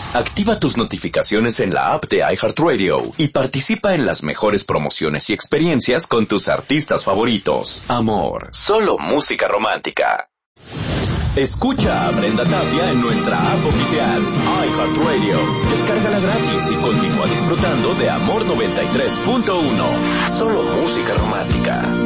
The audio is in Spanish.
Activa tus notificaciones en la app de iHeartRadio y participa en las mejores promociones y experiencias con tus artistas favoritos. Amor, solo música romántica. Escucha a Brenda Tapia en nuestra app oficial, iHeartRadio. Descárgala gratis y continúa disfrutando de Amor 93.1. Solo música romántica.